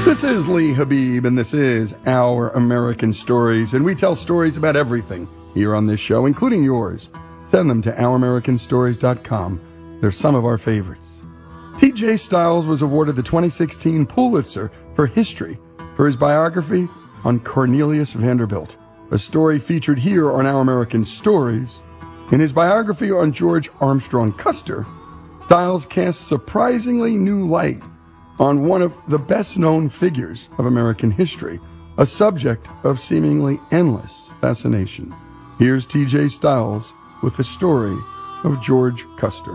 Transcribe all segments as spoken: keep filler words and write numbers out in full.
This is Lee Habib, and this is Our American Stories, and we tell stories about everything here on this show, including yours. Send them to our american stories dot com. They're some of our favorites. T J Stiles was awarded the twenty sixteen Pulitzer for History for his biography on Cornelius Vanderbilt, a story featured here on Our American Stories. In his biography on George Armstrong Custer, Stiles casts surprisingly new light on one of the best-known figures of American history, a subject of seemingly endless fascination. Here's T J Stiles with the story of George Custer.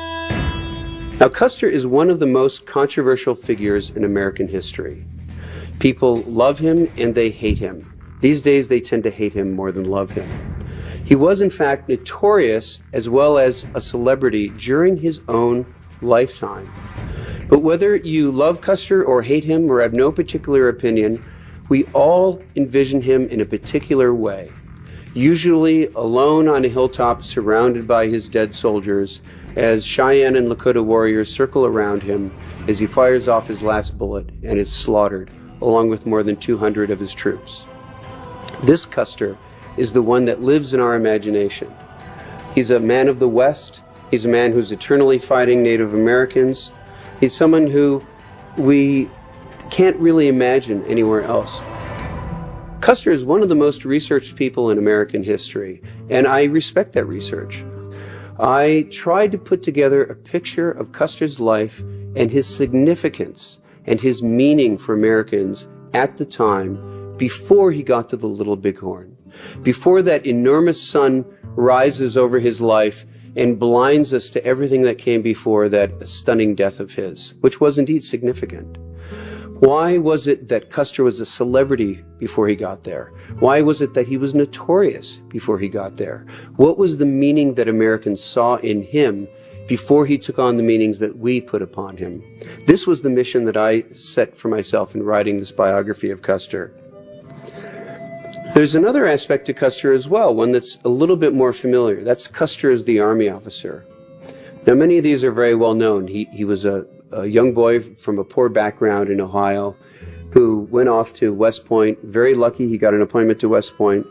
Now, Custer is one of the most controversial figures in American history. People love him and they hate him. These days, they tend to hate him more than love him. He was, in fact, notorious as well as a celebrity during his own lifetime. But whether you love Custer or hate him or have no particular opinion, we all envision him in a particular way. Usually alone on a hilltop surrounded by his dead soldiers as Cheyenne and Lakota warriors circle around him as he fires off his last bullet and is slaughtered along with more than two hundred of his troops. This Custer is the one that lives in our imagination. He's a man of the West. He's a man who's eternally fighting Native Americans. He's someone who we can't really imagine anywhere else. Custer is one of the most researched people in American history, and I respect that research. I tried to put together a picture of Custer's life and his significance and his meaning for Americans at the time before he got to the Little Bighorn, before that enormous sun rises over his life and blinds us to everything that came before that stunning death of his, which was indeed significant. Why was it that Custer was a celebrity before he got there? Why was it that he was notorious before he got there? What was the meaning that Americans saw in him before he took on the meanings that we put upon him? This was the mission that I set for myself in writing this biography of Custer. There's another aspect to Custer as well, one that's a little bit more familiar. That's Custer as the Army officer. Now, many of these are very well known. He, he was a, a young boy from a poor background in Ohio who went off to West Point. Very lucky he got an appointment to West Point.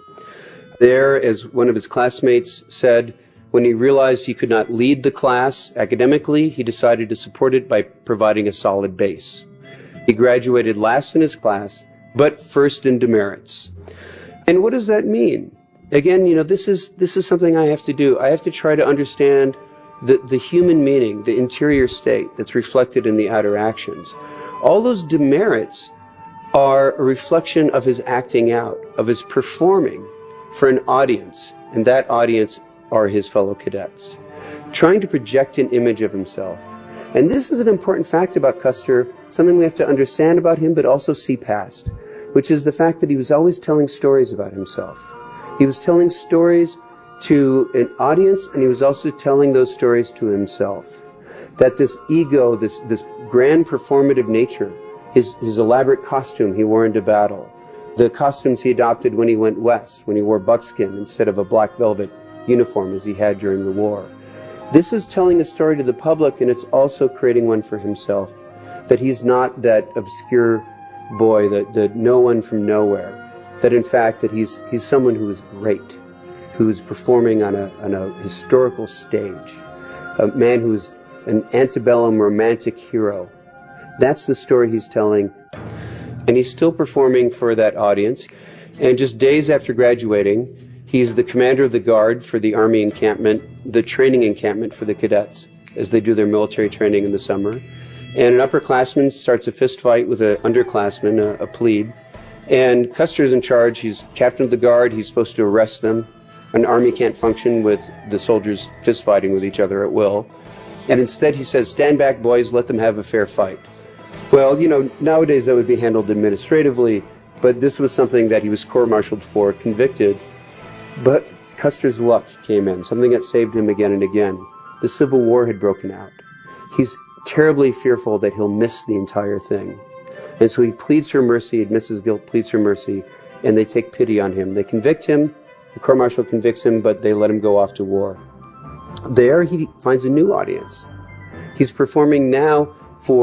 There, as one of his classmates said, when he realized he could not lead the class academically, he decided to support it by providing a solid base. He graduated last in his class, but first in demerits. And what does that mean? Again, you know, this is this is something I have to do. I have to try to understand the, the human meaning, the interior state that's reflected in the outer actions. All those demerits are a reflection of his acting out, of his performing for an audience, and that audience are his fellow cadets, trying to project an image of himself. And this is an important fact about Custer, something we have to understand about him, but also see past, which is the fact that he was always telling stories about himself. He was telling stories to an audience, and he was also telling those stories to himself. That this ego, this, this grand performative nature, his, his elaborate costume he wore into battle, the costumes he adopted when he went west, when he wore buckskin instead of a black velvet uniform as he had during the war. This is telling a story to the public, and it's also creating one for himself, that he's not that obscure boy, the, the no one from nowhere, that in fact that he's he's someone who is great, who is performing on a, on a historical stage, a man who's an antebellum romantic hero. That's the story he's telling, and he's still performing for that audience. And just days after graduating, he's the commander of the guard for the Army encampment, the training encampment for the cadets as they do their military training in the summer. And an upperclassman starts a fist fight with an underclassman, a, a plebe. And Custer's in charge. He's captain of the guard. He's supposed to arrest them. An army can't function with the soldiers fist fighting with each other at will. And instead he says, "Stand back, boys, let them have a fair fight." Well, you know, nowadays that would be handled administratively, but this was something that he was court-martialed for, convicted. But Custer's luck came in, something that saved him again and again. The Civil War had broken out. He's terribly fearful that he'll miss the entire thing. And so he pleads for mercy, admits his guilt, pleads for mercy, and they take pity on him. They convict him, the court-martial convicts him, but they let him go off to war. There he finds a new audience. He's performing now